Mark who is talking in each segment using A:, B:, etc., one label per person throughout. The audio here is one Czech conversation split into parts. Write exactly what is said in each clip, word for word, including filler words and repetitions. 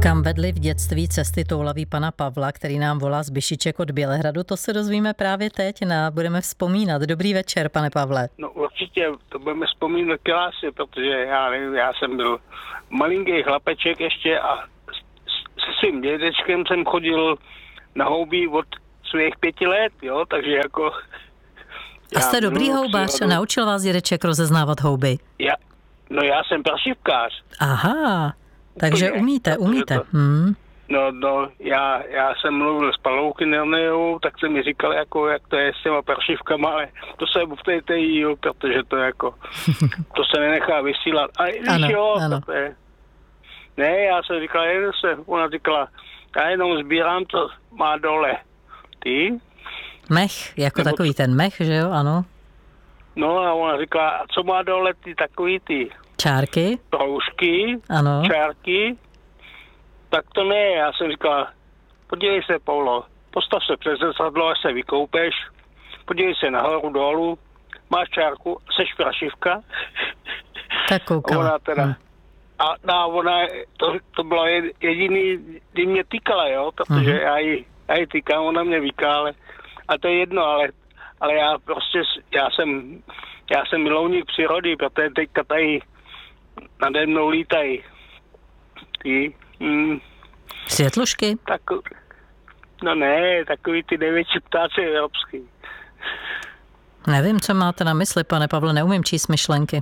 A: Kam vedly v dětství cesty toulaví pana Pavla, který nám volá z Byšiček od Bělehradu, to se dozvíme právě teď, na budeme vzpomínat. Dobrý večer, pane Pavle.
B: No určitě, to budeme vzpomínat krásně, protože já nevím, já jsem byl malinký chlapeček ještě a se svým dědečkem jsem chodil na houbí od svých pěti let, jo, takže jako...
A: A jste dobrý houbař? Přírodu. Naučil vás dědeček rozeznávat houby?
B: Já, no já jsem prašivkář.
A: Aha, takže Úplně, umíte, umíte. To, hmm.
B: No, no, já, já jsem mluvil s Palouky Nerneovou, tak jsem mi říkal, jako, jak to je s těma prašivkama, ale to se vptejte jí, jo, protože to jako, to se nenechá vysílat. A víš,
A: ano,
B: jo,
A: ano.
B: To je... Ne, já jsem říkal, jen se, ona říkala, já jenom sbírám, co má dole. Ty?
A: Mech, jako Nebo takový ten mech, že jo, ano.
B: No a ona říkala, a co má dole ty takový ty?
A: Čárky?
B: Proužky,
A: ano.
B: Čárky. Tak to ne, já jsem říkala, podívej se, Paulo, postav se přes zrcadlo, až se vykoupeš, podívej se nahoru, dolů, máš čárku, seš prašivka.
A: Tak koukala.
B: Ona teda, hmm. a, a ona, to, to bylo jediný, kdy mě týkala, jo, protože hmm. já ji, já ji týkám, ona mě víká, ale, a to je jedno, ale, ale já prostě, já jsem, já jsem milovník přírody, protože teďka tady nade mnou lítají ty, Hmm.
A: Světlušky?
B: Tak, no ne, takový ty největší ptáci evropský.
A: Nevím, co máte na mysli, pane Pavle, neumím číst myšlenky.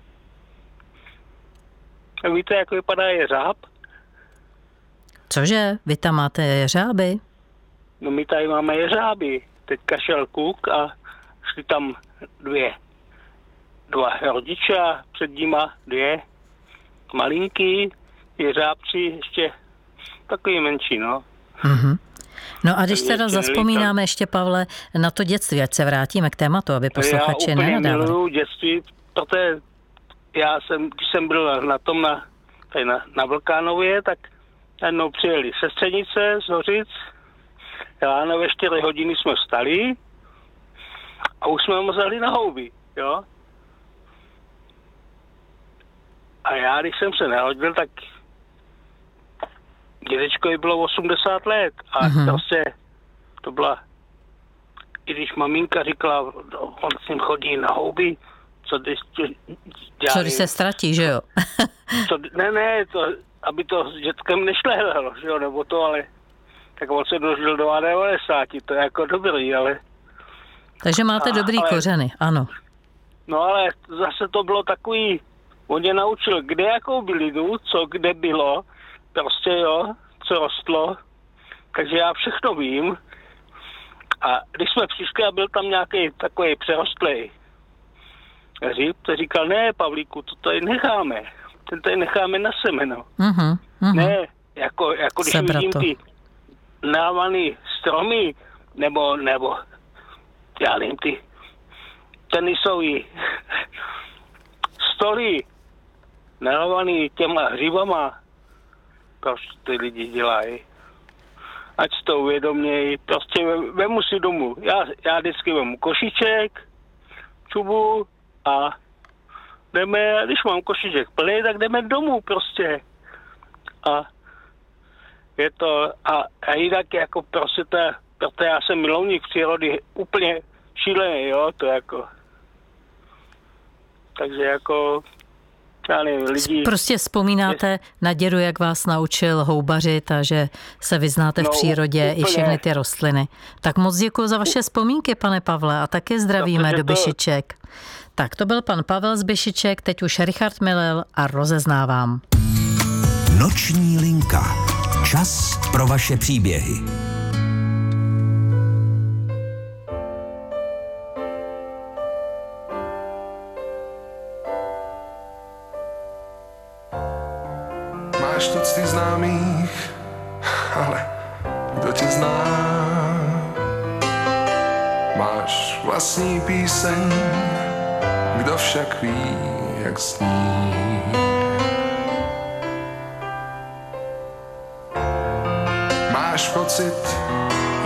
B: A víte, jak vypadá jeřáb?
A: Cože? Vy tam máte jeřáby?
B: No my tady máme jeřáby. Teďka šel kluk a šli tam dvě. Dva rodiče a před nima dvě malinký jeřábci, ještě takový menší, no.
A: Mm-hmm. No a když teda zazpomínáme ještě, Pavle, na to dětství, ať se vrátíme k tématu, aby posluchači nenadávali.
B: Já úplně miluju dětství, protože já jsem, když jsem byl na tom na, tady na, na Vlkánově, tak jednou přijeli sestřenice z Hořic, ráno ve čtyři hodiny jsme vstali a už jsme mazali na houby, jo. A já, když jsem se narodil, tak dědečkovi bylo osmdesát let a mm-hmm. prostě to byla, i když maminka říkala, on s ním chodí na houby, co když...
A: Co když se ztratí, že jo?
B: to, ne, ne, to, aby to s dětkem nešlehlo, že jo, nebo to, ale tak on se dožil do devadesát, to je jako dobrý, ale...
A: Takže máte a, dobrý ale, kořeny, ano.
B: No ale zase to bylo takový, on mě naučil, kde jakou bylinu, co kde bylo, prostě jo, co rostlo, takže já všechno vím. A když jsme přišli a byl tam nějaký takový přerostlej říp, to říkal, ne, Pavlíku, to tady necháme, ten tady necháme na semeno.
A: Uh-huh, uh-huh.
B: Ne, jako, jako když
A: Sebra
B: vidím
A: to.
B: ty návaný stromy, nebo, nebo, já nevím, ty tenisový stoly, narovaný těma hřibama, proč ty lidi dělají. Ať si to uvědomějí, prostě vemu si domů. Já, já vždycky vemu košíček, čubu a jdeme, když mám košíček plný, tak jdeme domů prostě. A je to, a, a jinak jako prostě to, protože já jsem milovník přírody úplně šílený, jo, to jako. Takže jako já nevím, lidi...
A: Prostě vzpomínáte je... na dědu, jak vás naučil houbařit a že se vyznáte v
B: no,
A: přírodě
B: úplně.
A: I všechny ty rostliny. Tak moc děkuji za vaše vzpomínky, pane Pavle, a taky zdravíme do Byšiček. To... Tak to byl pan Pavel z Byšiček, teď už Richard Milil a rozeznávám.
C: Noční linka. Čas pro vaše příběhy.
D: Máš tucty známých, ale kdo tě zná? Máš vlastní píseň, kdo však ví, jak zní? Máš pocit,